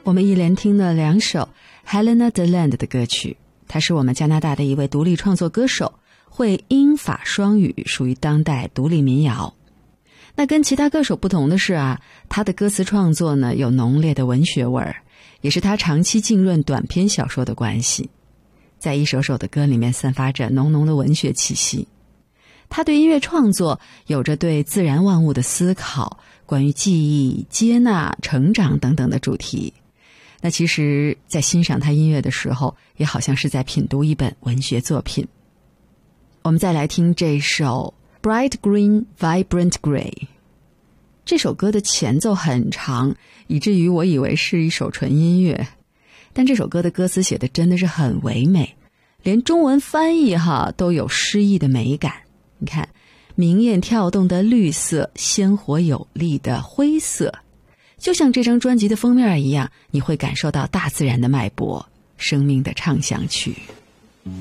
我们一连听了2首 Helena Deland 的歌曲，她是我们加拿大的一位独立创作歌手，会英法双语，属于当代独立民谣。那跟其他歌手不同的是啊，她的歌词创作呢有浓烈的文学味儿，也是她长期浸润短篇小说的关系，在一首首的歌里面散发着浓浓的文学气息。她对音乐创作有着对自然万物的思考，关于记忆、接纳、成长等等的主题。那其实在欣赏他音乐的时候，也好像是在品读一本文学作品。我们再来听这首 Bright Green Vibrant Grey。 这首歌的前奏很长，以至于我以为是一首纯音乐，但这首歌的歌词写的真的是很唯美，连中文翻译都有诗意的美感。你看，明艳跳动的绿色，鲜活有力的灰色，就像这张专辑的封面一样，你会感受到大自然的脉搏，生命的畅想曲。